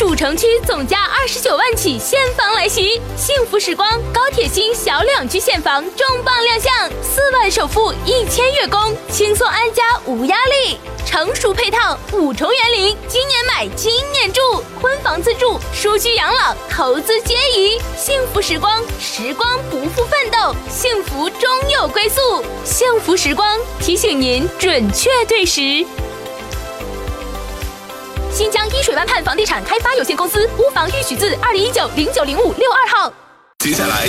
主城区总价29万起现房来袭，幸福时光高铁新小2居现房重磅亮相，4万首付1000月供，轻松安家无压力。成熟配套5重园林，今年买今年住，婚房自住，舒居养老，投资皆宜。幸福时光，时光不负奋斗，幸福终有归宿。幸福时光提醒您准确对时。新疆伊水湾畔房地产开发有限公司屋房预许字2019090562号。 接下来